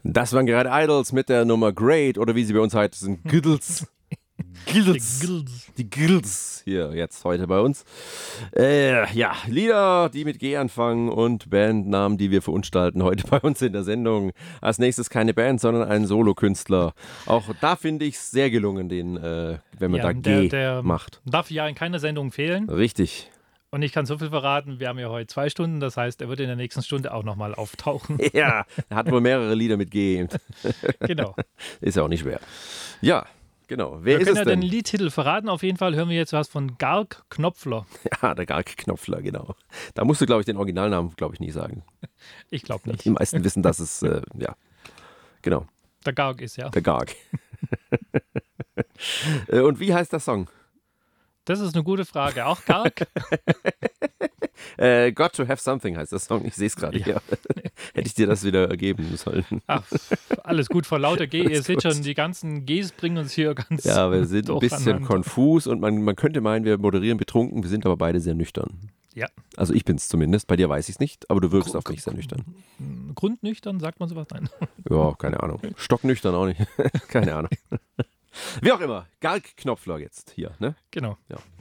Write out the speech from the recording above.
Das waren gerade Idols mit der Nummer Great oder wie sie bei uns heißen, Giddles. Die Gills hier jetzt heute bei uns. Ja, Lieder, die mit G anfangen und Bandnamen, die wir verunstalten heute bei uns in der Sendung. Als nächstes keine Band, sondern ein Solokünstler. Auch da finde ich es sehr gelungen, wenn man da G macht. Darf ja in keiner Sendung fehlen. Richtig. Und ich kann so viel verraten, wir haben ja heute 2 Stunden, das heißt, er wird in der nächsten Stunde auch nochmal auftauchen. Ja, er hat wohl mehrere Lieder mit G. Genau. Ist ja auch nicht schwer. Ja. Genau. Wer ist es denn? Wir können ja den Liedtitel verraten. Auf jeden Fall hören wir jetzt was von Garg Knopfler. Ja, der Garg Knopfler, genau. Da musst du, glaube ich, den Originalnamen, nie sagen. Ich glaube nicht. Die meisten wissen, dass es, ja, genau. Der Garg ist, ja. Der Garg. Und wie heißt der Song? Das ist eine gute Frage. Auch Garg? Got to Have Something heißt der Song. Ich sehe es gerade hier. Hätte ich dir das wieder geben sollen. Ach, alles gut vor lauter G. Ihr seht schon, die ganzen Gs bringen uns hier ganz. Ja, wir sind ein bisschen konfus und man könnte meinen, wir moderieren betrunken. Wir sind aber beide sehr nüchtern. Ja. Also ich bin es zumindest. Bei dir weiß ich es nicht, aber du wirkst auf mich sehr nüchtern. Grundnüchtern, sagt man sowas? Nein. Ja, keine Ahnung. Stocknüchtern auch nicht. Keine Ahnung. Wie auch immer. Garg Knopfler jetzt hier, ne? Genau. Ja.